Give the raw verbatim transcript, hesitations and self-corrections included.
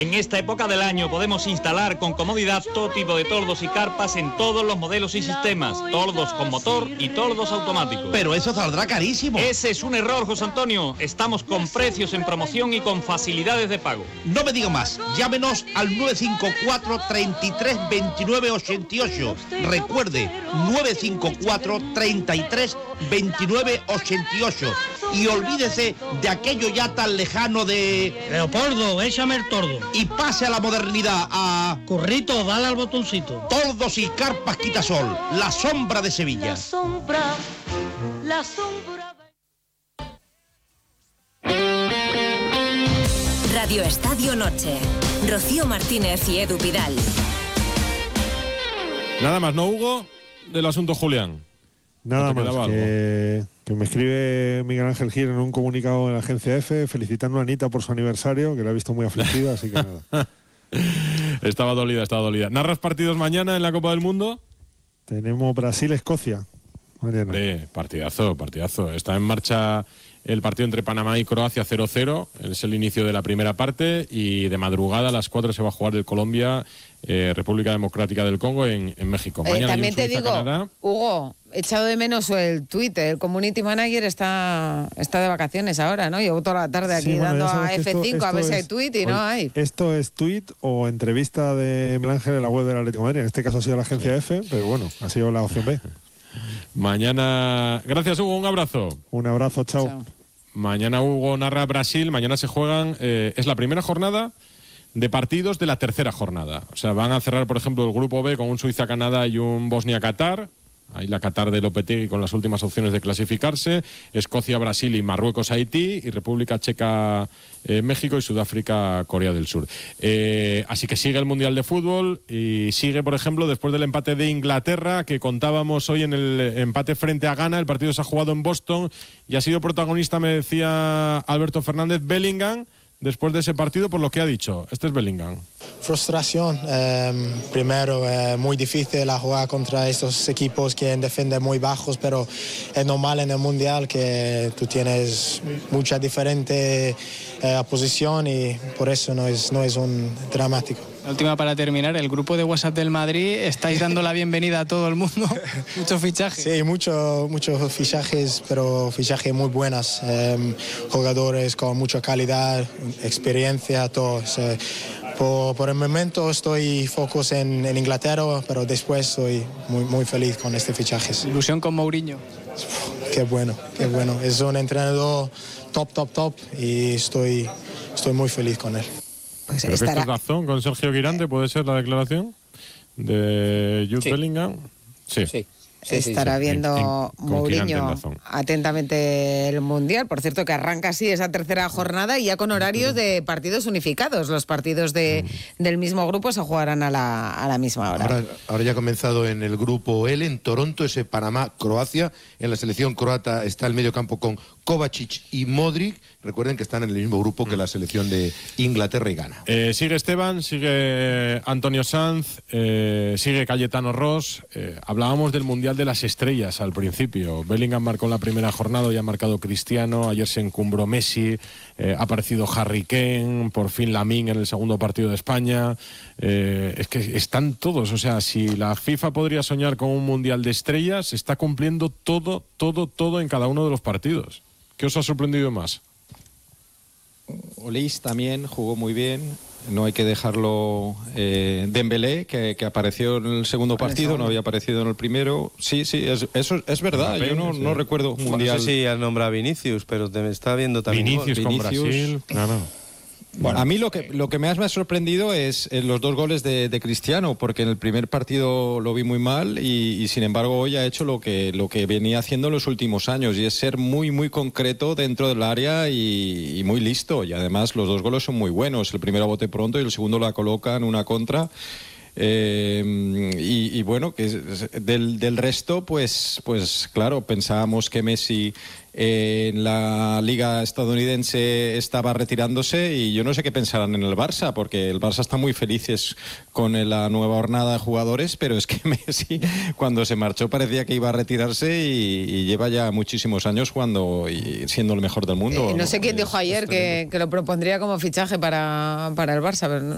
En esta época del año podemos instalar con comodidad todo tipo de toldos y carpas en todos los modelos y sistemas, toldos con motor y toldos automáticos. Pero eso saldrá carísimo. Ese es un error, José Antonio. Estamos con precios en promoción y con facilidades de pago. No me diga más, llámenos al nueve cinco cuatro, treinta y tres, veintinueve, ochenta y ocho. Recuerde, nueve cinco cuatro, treinta y tres, veintinueve, ochenta y ocho. Y olvídese de aquello ya tan lejano de... Leopoldo, échame el tordo. Y pase a la modernidad, a... Currito, dale al botoncito. Toldos y carpas Quitasol, la sombra de Sevilla. La sombra, la sombra... Radio Estadio Noche. Rocío Martínez y Edu Pidal. Nada más, ¿no, Hugo? Del asunto Julián. Nada más, que, que me escribe Miguel Ángel Gil en un comunicado en la agencia F felicitando a Anita por su aniversario, que la he visto muy afligida, así que nada. Estaba dolida, estaba dolida. ¿Narras partidos mañana en la Copa del Mundo? Tenemos Brasil-Escocia mañana. Sí, partidazo, partidazo. Está en marcha el partido entre Panamá y Croacia cero cero. Es el inicio de la primera parte y de madrugada a las cuatro se va a jugar el Colombia, eh, República Democrática del Congo en, en México. Eh, también te digo, Canadá. Hugo, he echado de menos el Twitter. El community manager está, está de vacaciones ahora, ¿no? Llevo toda la tarde aquí Sí, bueno, dando a esto, F cinco esto a ver si hay es, tweet y oye, no hay. Esto es tweet o entrevista de Miguel Ángel en la web del Atlético de Madrid. En este caso ha sido la agencia F, pero bueno, ha sido la opción B. Mañana... Gracias, Hugo, un abrazo. Un abrazo, chao. chao. Mañana Hugo narra Brasil, mañana se juegan, eh, es la primera jornada de partidos de la tercera jornada. O sea, van a cerrar, por ejemplo, el grupo B con un Suiza-Canadá y un Bosnia-Qatar. Ahí la Qatar de Lopetegui con las últimas opciones de clasificarse. Escocia, Brasil y Marruecos, Haití. Y República Checa, eh, México y Sudáfrica, Corea del Sur. Eh, así que sigue el Mundial de Fútbol y sigue, por ejemplo, después del empate de Inglaterra que contábamos hoy en el empate frente a Ghana. El partido se ha jugado en Boston y ha sido protagonista, me decía Alberto Fernández, Bellingham, después de ese partido, por lo que ha dicho. Este es Bellingham. Frustración. Eh, primero, eh, muy difícil a jugar contra estos equipos que defienden muy bajos, pero es normal en el Mundial que tú tienes mucha diferente eh, posición y por eso no es, no es un dramático. La última para terminar, el grupo de WhatsApp del Madrid, estáis dando la bienvenida a todo el mundo, muchos fichajes. Sí, muchos muchos fichajes, pero fichajes muy buenos, eh, jugadores con mucha calidad, experiencia, todo. Eh, por, por el momento estoy focus en, en Inglaterra, pero después estoy muy, muy feliz con este fichaje. Ilusión con Mourinho. Qué bueno, qué bueno. Es un entrenador top, top, top y estoy, estoy muy feliz con él. Pues ¿Pero estará... que esto es razón con Sergio Guirante? ¿Puede ser la declaración de Jude sí. Bellingham? Sí. sí. Sí, Estará sí, sí. viendo en, en, Mourinho atentamente el Mundial. Por cierto, que arranca así esa tercera jornada y ya con horarios de partidos unificados. Los partidos de, del mismo grupo se jugarán a la, a la misma hora. Ahora, ahora ya ha comenzado en el grupo L, en Toronto, ese Panamá-Croacia. En la selección croata está el medio campo con Kovacic y Modric. Recuerden que están en el mismo grupo que la selección de Inglaterra y Ghana. Eh, sigue Esteban, sigue Antonio Sanz, eh, sigue Cayetano Ross. Eh, hablábamos del Mundial de las Estrellas al principio. Bellingham marcó en la primera jornada, ya ha marcado Cristiano, ayer se encumbró Messi, eh, ha aparecido Harry Kane, por fin Lamine en el segundo partido de España. Eh, es que están todos, o sea, si la FIFA podría soñar con un Mundial de Estrellas, está cumpliendo todo, todo, todo en cada uno de los partidos. ¿Qué os ha sorprendido más? Olís también jugó muy bien, no hay que dejarlo. eh, Dembélé, que, que apareció en el segundo partido, no había aparecido en el primero. Sí, sí, es, eso es verdad, yo no, no recuerdo un mundial. No sé si has nombrado a Vinicius, pero te está viendo también. Vinicius con Vinicius, Brasil, claro. Bueno, a mí lo que, lo que más me ha sorprendido es eh, los dos goles de, de Cristiano, porque en el primer partido lo vi muy mal y, y sin embargo hoy ha hecho lo que, lo que venía haciendo en los últimos años, y es ser muy muy concreto dentro del área y, y muy listo, y además los dos goles son muy buenos, el primero a bote pronto y el segundo la coloca en una contra. Eh, y, y bueno, que del, del resto, pues, pues claro, pensábamos que Messi eh, en la liga estadounidense estaba retirándose, y yo no sé qué pensarán en el Barça, porque el Barça está muy felices con la nueva hornada de jugadores, pero es que Messi cuando se marchó parecía que iba a retirarse y, y lleva ya muchísimos años jugando y siendo el mejor del mundo. Eh, no sé quién dijo ayer que, que lo propondría como fichaje para, para el Barça, pero no,